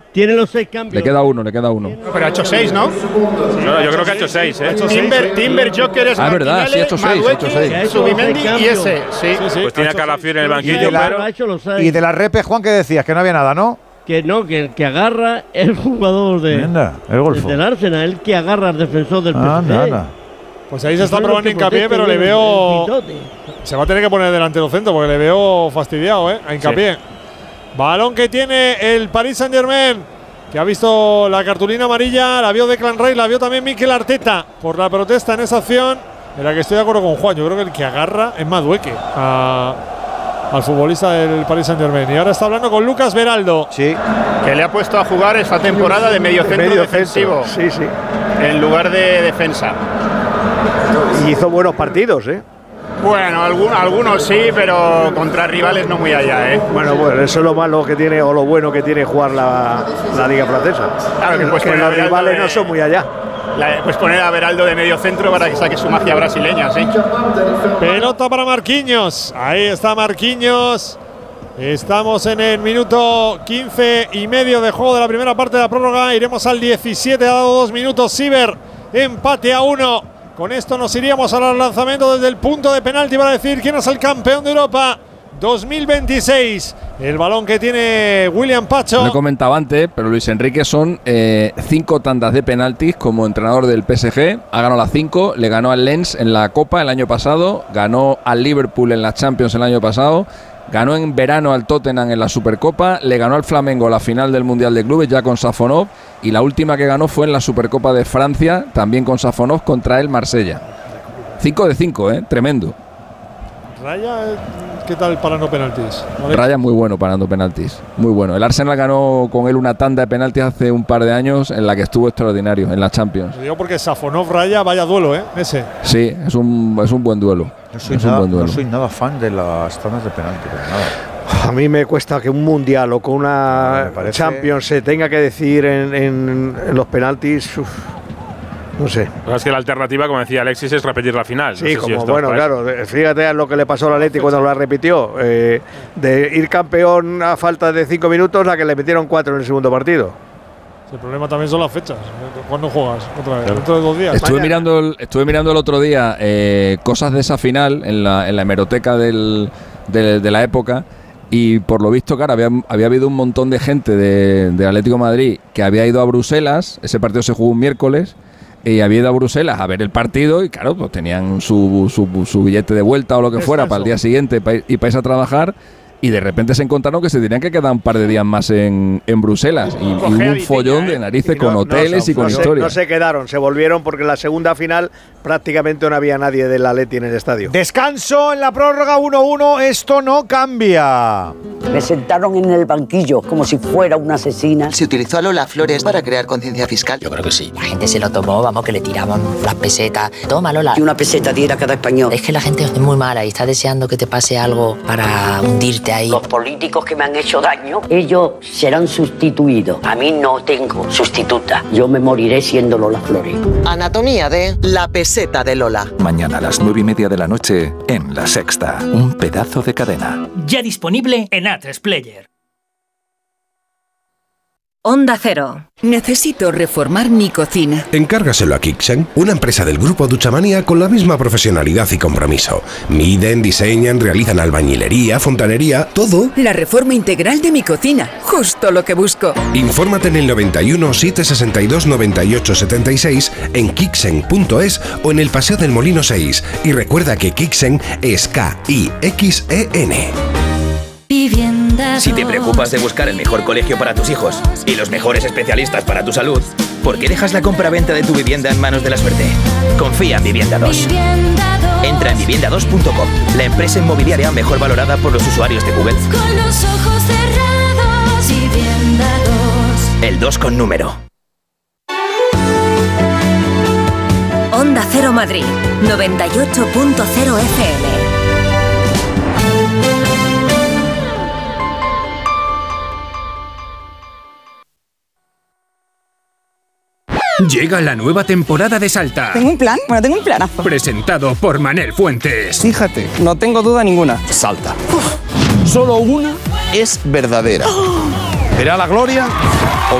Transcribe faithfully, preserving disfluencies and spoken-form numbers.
Tiene los seis cambios. Le queda uno, le queda uno. No, pero ha hecho seis, ¿no? No, yo creo que ha hecho seis, ¿eh? Timber, Timber, Joker, es Ah, es verdad, sí, ha hecho seis, ha hecho seis. Subimendi y ese, sí. Sí, sí, pues tiene a Calafiori en el banquillo, de la- pero… Ha hecho los seis. Y de la repe, Juan, que decías que no había nada, ¿no? Que no, que el que agarra el jugador de, Anda, el golfo. del Arsenal, el que agarra al defensor del P S G. Anda, anda. Pues ahí se está Son los probando que Hincapié, protegen pero le el- veo… el pitote. Se va a tener que poner delantero centro porque le veo fastidiado, ¿eh? A Hincapié. Balón que tiene el Paris Saint-Germain, que ha visto la cartulina amarilla, la vio Declan Rice, la vio también Mikel Arteta por la protesta en esa acción, en la que estoy de acuerdo con Juan. Yo creo que el que agarra es Madueke a, al futbolista del Paris Saint-Germain. Y ahora está hablando con Lucas Beraldo. Sí, Que le ha puesto a jugar esta temporada de medio centro medio defensivo centro. Sí, sí. en lugar de defensa. Y hizo buenos partidos, ¿eh? Bueno, algún- algunos sí, pero contra rivales no muy allá, ¿eh? Bueno, bueno, eso es lo malo que tiene o lo bueno que tiene jugar la, la Liga Francesa. Claro, que que puedes que poner los a Beraldo rivales de- no son muy allá. La- pues poner a Beraldo de medio centro para que saque su magia brasileña, sí. Pelota para Marquinhos. Ahí está Marquinhos. Estamos en el minuto quince y medio de juego de la primera parte de la prórroga. Iremos al diecisiete, ha dado dos minutos Siver. Empate a uno. Con esto nos iríamos al lanzamiento desde el punto de penalti para decir quién es el campeón de Europa dos mil veintiséis. El balón que tiene William Pacho. Lo he comentado antes, pero Luis Enrique son eh, cinco tandas de penaltis como entrenador del P S G. Ha ganado las cinco, le ganó al Lens en la Copa el año pasado, ganó al Liverpool en la Champions el año pasado, ganó en verano al Tottenham en la Supercopa, le ganó al Flamengo la final del Mundial de Clubes ya con Safonov, y la última que ganó fue en la Supercopa de Francia, también con Safonov contra el Marsella. cinco de cinco, ¿eh? Tremendo. Raya, ¿qué tal parando penaltis? ¿Vale? Raya muy bueno parando penaltis, muy bueno. El Arsenal ganó con él una tanda de penaltis hace un par de años en la que estuvo extraordinario, en la Champions. Lo digo porque Safonov Raya, vaya duelo, ¿eh? Ese. Sí, es un, es un buen duelo. No soy, es nada, un buen duelo. no soy nada fan de las tandas de penalti, pero nada. A mí me cuesta que un mundial o con una Me parece- Champions se tenga que decidir en, en- en los penaltis. Uf, no sé. Pues es que la alternativa, como decía Alexis, es repetir la final. Sí, No sé si como esto bueno, es claro. de- Fíjate a lo que le pasó al Atleti cuando la repitió. eh, de ir campeón a falta de cinco minutos, la que le metieron cuatro en el segundo partido. El problema también son las fechas. ¿Cuándo juegas? Otra vez, dentro de dos días. Estuve Mañana. mirando, el, estuve mirando el otro día eh, cosas de esa final en la, en la hemeroteca del, de, de la época, y por lo visto, claro, había, había habido un montón de gente de, de Atlético de Madrid que había ido a Bruselas. Ese partido se jugó un miércoles y había ido a Bruselas a ver el partido, y claro, pues tenían su, su, su billete de vuelta o lo que fuera para el día siguiente pa, y para irse a trabajar. Y de repente se encontraron que se tenían que quedar un par de días más en, en Bruselas. Y, y hubo un follón de narices Y con no- hoteles no, y con no se- historias. No se quedaron, se volvieron porque en la segunda final prácticamente no había nadie del Atleti en el estadio. Descanso en la prórroga uno uno, esto no cambia. Me sentaron en el banquillo como si fuera una asesina. ¿Se utilizó a Lola Flores para crear conciencia fiscal? Yo creo que sí. La gente se lo tomó, vamos, que le tiraban las pesetas. Toma, Lola. Y una peseta diera cada español. Es que la gente es muy mala y está deseando que te pase algo para hundirte ahí. Los políticos que me han hecho daño, ellos serán sustituidos. A mí no tengo sustituta. Yo me moriré siendo Lola Flores. Anatomía de la peseta de Lola. Mañana a las nueve y media de la noche en La Sexta. Un pedazo de cadena. Ya disponible en A tres Player. Onda Cero. Necesito reformar mi cocina. Encárgaselo a Kixen, una empresa del grupo Duchamanía con la misma profesionalidad y compromiso. Miden, diseñan, realizan albañilería, fontanería, todo. La reforma integral de mi cocina. Justo lo que busco. Infórmate en el noventa y uno, setecientos sesenta y dos, noventa y ocho setenta y seis, en kixen punto es o en el Paseo del Molino seis. Y recuerda que Kixen es K I X E N. Si te preocupas de buscar el mejor colegio para tus hijos y los mejores especialistas para tu salud, ¿por qué dejas la compra-venta de tu vivienda en manos de la suerte? Confía en Vivienda dos. Entra en vivienda dos punto com, la empresa inmobiliaria mejor valorada por los usuarios de Google. Con los ojos cerrados, Vivienda dos. El dos con número. Onda Cero Madrid, noventa y ocho punto cero F M. Llega la nueva temporada de Salta. ¿Tengo un plan? Bueno, tengo un planazo. Presentado por Manel Fuentes. Fíjate, no tengo duda ninguna. Salta. Uf, solo una es verdadera. ¿Verá la gloria?